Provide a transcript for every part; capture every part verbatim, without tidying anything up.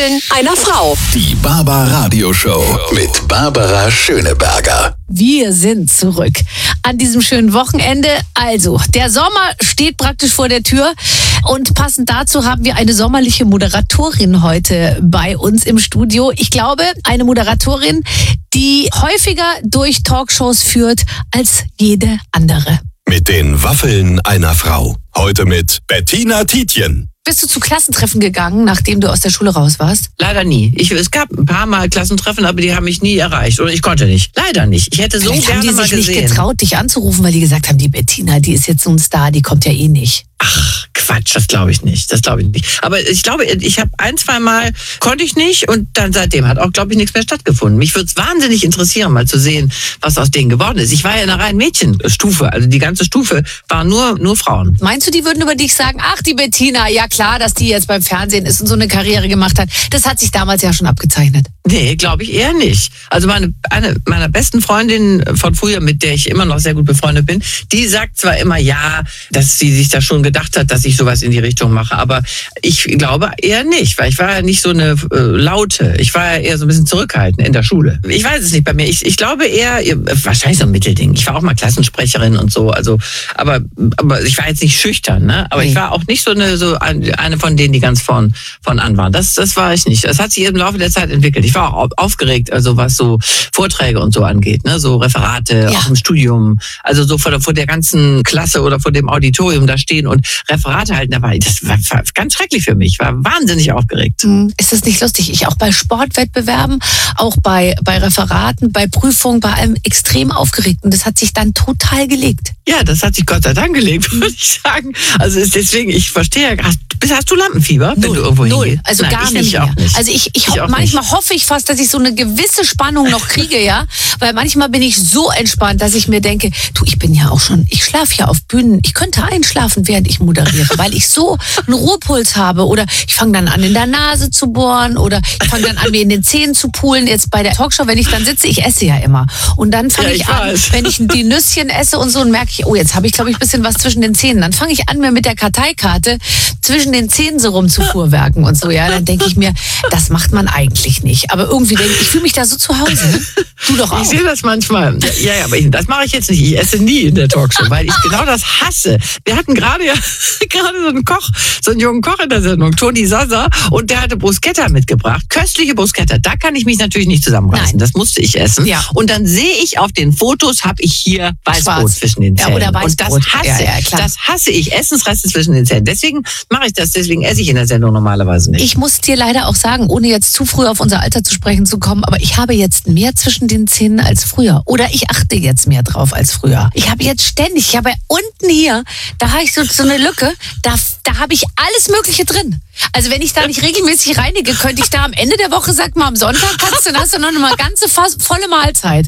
Waffeln einer Frau. Die Barbara-Radio-Show mit Barbara Schöneberger. Wir sind zurück an diesem schönen Wochenende. Also, der Sommer steht praktisch vor der Tür und passend dazu haben wir eine sommerliche Moderatorin heute bei uns im Studio. Ich glaube, eine Moderatorin, die häufiger durch Talkshows führt als jede andere. Mit den Waffeln einer Frau. Heute mit Bettina Tietjen. Bist du zu Klassentreffen gegangen, nachdem du aus der Schule raus warst? Leider nie. Ich, es gab ein paar Mal Klassentreffen, aber die haben mich nie erreicht. Oder ich konnte nicht. Leider nicht. Ich hätte so Vielleicht gerne haben die mal sich gesehen. nicht getraut, dich anzurufen, weil die gesagt haben, die Bettina, die ist jetzt so ein Star, die kommt ja eh nicht. Ach, Quatsch, das glaube ich nicht. Das glaube ich nicht. Aber ich glaube, ich habe ein, zwei Mal konnte ich nicht und dann seitdem hat auch, glaube ich, nichts mehr stattgefunden. Mich würde es wahnsinnig interessieren, mal zu sehen, was aus denen geworden ist. Ich war ja in einer reinen Mädchenstufe. Also die ganze Stufe waren nur, nur Frauen. Meinst du, die würden über dich sagen, ach, die Bettina, ja klar, dass die jetzt beim Fernsehen ist und so eine Karriere gemacht hat. Das hat sich damals ja schon abgezeichnet. Nee, glaube ich eher nicht. Also meine, eine meiner besten Freundinnen von früher, mit der ich immer noch sehr gut befreundet bin, die sagt zwar immer ja, dass sie sich da schon gedacht hat, dass ich sowas in die Richtung mache, aber ich glaube eher nicht, weil ich war ja nicht so eine äh, laute, ich war ja eher so ein bisschen zurückhaltend in der Schule. Ich weiß es nicht bei mir, ich, ich glaube eher, wahrscheinlich so ein Mittelding. Ich war auch mal Klassensprecherin und so, also, aber, aber ich war jetzt nicht schüchtern, ne? Aber ich war auch nicht so eine, so eine von denen, die ganz von, von an waren. Das, das war ich nicht. Das hat sich im Laufe der Zeit entwickelt. Ich war auch aufgeregt, also was so Vorträge und so angeht, ne? So Referate, ja. Auch im Studium, also so vor der, vor der ganzen Klasse oder vor dem Auditorium da stehen und Referate halten, da war, das war, war ganz schrecklich für mich, war wahnsinnig aufgeregt. Ist das nicht lustig? Ich auch bei Sportwettbewerben, auch bei, bei Referaten, bei Prüfungen, bei allem extrem aufgeregt und das hat sich dann total gelegt. Ja, das hat sich Gott sei Dank gelegt, würde ich sagen. Also ist deswegen, ich verstehe, hast, hast du Lampenfieber, wenn Null, du irgendwo null. hingehst? Also Nein, gar ich nicht auch mehr. nicht. Also ich, ich, Ich ho- auch manchmal nicht. hoffe ich fast, dass ich so eine gewisse Spannung noch kriege, ja, weil manchmal bin ich so entspannt, dass ich mir denke, du, ich bin ja auch schon, ich schlafe ja auf Bühnen, ich könnte einschlafen, während ich moderiere, weil ich so einen Ruhepuls habe oder ich fange dann an, in der Nase zu bohren oder ich fange dann an, mir in den Zähnen zu poolen. Jetzt bei der Talkshow, wenn ich dann sitze, ich esse ja immer und dann fange Ja, ich, ich an, weiß. wenn ich die Nüsschen esse und so und merke ich, oh, jetzt habe ich, glaube ich, ein bisschen was zwischen den Zähnen. Dann fange ich an, mir mit der Karteikarte zwischen den Zähnen so rumzufuhrwerken und so, ja. Dann denke ich mir, das macht man eigentlich nicht. Aber irgendwie denke ich, ich fühle mich da so zu Hause. Du doch auch. Ich sehe das manchmal. Ja, ja, aber ich, das mache ich jetzt nicht. Ich esse nie in der Talkshow, weil ich genau das hasse. Wir hatten gerade ja gerade so einen Koch, so einen jungen Koch in der Sendung, Toni Sasa, und der hatte Bruschetta mitgebracht. Köstliche Bruschetta. Da kann ich mich natürlich nicht zusammenreißen. Nein. Das musste ich essen. Ja. Und dann sehe ich auf den Fotos, habe ich hier Weißbrot Schwarz. zwischen den Ja, Zähnen. oder und das Weißbrot. hasse, Ja, ja, klar. das hasse ich. Essensreste zwischen den Zähnen. Deswegen mache ich das. Deswegen esse ich in der Sendung normalerweise nicht. Ich muss dir leider auch sagen, ohne jetzt zu früh auf unser Alter zu sprechen zu kommen, aber ich habe jetzt mehr zwischen den Zähnen als früher. Oder ich achte jetzt mehr drauf als früher. Ich habe jetzt ständig, ich habe unten hier, da habe ich so, so eine Lücke, da, da habe ich alles Mögliche drin. Also wenn ich da nicht regelmäßig reinige, könnte ich da am Ende der Woche, sag mal, am Sonntag kannst du, dann hast du noch eine ganze fast volle Mahlzeit.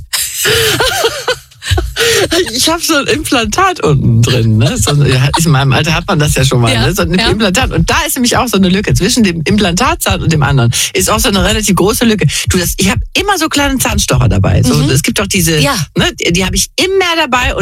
Ich habe so ein Implantat unten drin. Ne? So, ja, in meinem Alter hat man das ja schon mal. Ja, Ne? So ein ja. Implantat. Und da ist nämlich auch so eine Lücke zwischen dem Implantatzahn und dem anderen. Ist auch so eine relativ große Lücke. Du, das, ich habe immer so kleine Zahnstocher dabei. So, Mhm. Es gibt doch diese, Ja. ne, die, die habe ich immer dabei.